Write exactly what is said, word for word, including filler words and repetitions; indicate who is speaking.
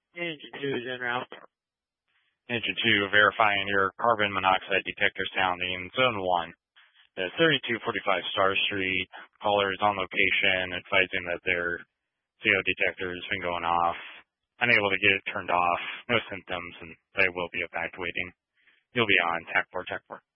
Speaker 1: Engine two is en route.
Speaker 2: Engine two, verifying your carbon monoxide detector sounding. Zone one, the thirty-two forty-five Star Street. Caller is on location, advising that their C O detector has been going off. Unable to get it turned off. No symptoms, and they will be evacuating. You'll be on TAC four, TAC four.